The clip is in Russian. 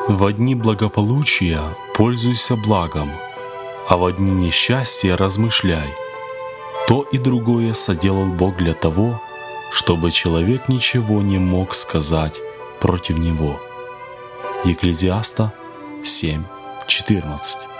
В дни благополучия пользуйся благом, а в дни несчастья размышляй. То и другое соделал Бог для того, чтобы человек ничего не мог сказать против него. Екклезиаста 7:14.